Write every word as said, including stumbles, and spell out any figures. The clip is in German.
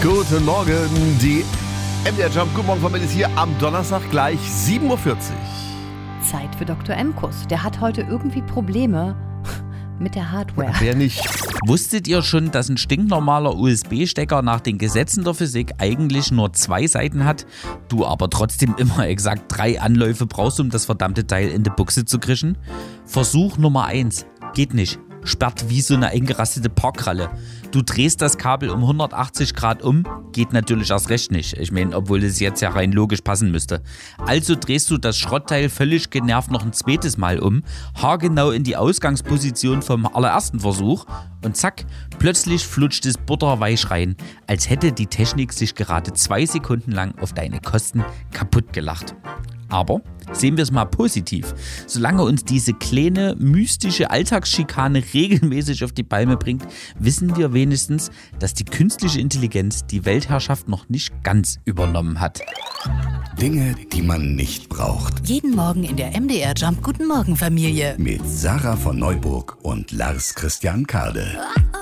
Guten Morgen, die M D R Jump. Guten Morgen, Familie, ist hier am Donnerstag gleich sieben Uhr vierzig. Zeit für Doktor Emkus. Der hat heute irgendwie Probleme mit der Hardware. Wer nicht? Wusstet ihr schon, dass ein stinknormaler U S B-Stecker nach den Gesetzen der Physik eigentlich nur zwei Seiten hat, du aber trotzdem immer exakt drei Anläufe brauchst, um das verdammte Teil in die Buchse zu kriechen? Versuch Nummer eins. Geht nicht. Sperrt wie so eine eingerastete Parkralle. Du drehst das Kabel um hundertachtzig Grad um, geht natürlich erst recht nicht. Ich meine, obwohl es jetzt ja rein logisch passen müsste. Also drehst du das Schrottteil völlig genervt noch ein zweites Mal um, haargenau in die Ausgangsposition vom allerersten Versuch und zack, plötzlich flutscht es butterweich rein, als hätte die Technik sich gerade zwei Sekunden lang auf deine Kosten kaputt gelacht. Aber sehen wir es mal positiv. Solange uns diese kleine, mystische Alltagsschikane regelmäßig auf die Palme bringt, wissen wir wenigstens, dass die künstliche Intelligenz die Weltherrschaft noch nicht ganz übernommen hat. Dinge, die man nicht braucht. Jeden Morgen in der M D R Jump Guten Morgen Familie. Mit Sarah von Neuburg und Lars Christian Kade.